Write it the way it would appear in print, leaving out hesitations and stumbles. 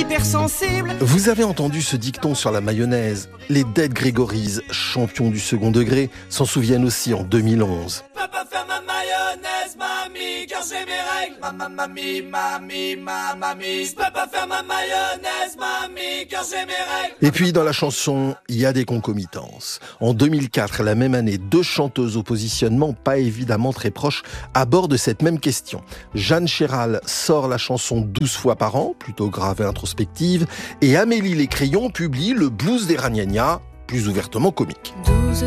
hypersensible. Vous avez entendu ce dicton sur la mayonnaise. Les Dead Grégories, champions du second degré, s'en souviennent aussi en 2011. Je peux pas faire ma mayonnaise, mamie, car j'ai mes règles. Mamie. Je peux pas faire ma mayonnaise, mamie, car j'ai mes règles. Et puis dans la chanson, il y a des concomitances. En 2004, la même année, 2 chanteuses au positionnement pas évidemment très proches abordent cette même question. Jeanne Chéral sort la chanson 12 fois par an, plutôt grave et introspective, et Amélie Les Crayons publie le blues des Ragnagnas, plus ouvertement comique.